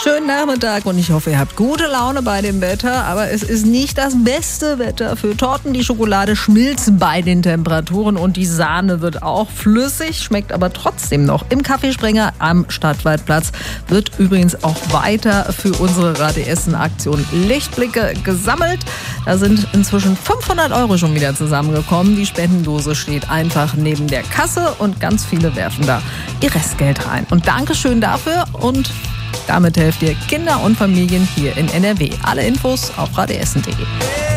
Schönen Nachmittag und ich hoffe, ihr habt gute Laune bei dem Wetter, aber es ist nicht das beste Wetter für Torten. Die Schokolade schmilzt bei den Temperaturen und die Sahne wird auch flüssig, schmeckt aber trotzdem noch. Im Kaffeesprenger am Stadtwaldplatz wird übrigens auch weiter für unsere Rateessen-Aktion Lichtblicke gesammelt. Da sind inzwischen 500 € schon wieder zusammengekommen. Die Spendendose steht einfach neben der Kasse und ganz viele werfen da ihr Restgeld rein. Und Dankeschön dafür und damit helft ihr Kinder und Familien hier in NRW. Alle Infos auf rateessen.de.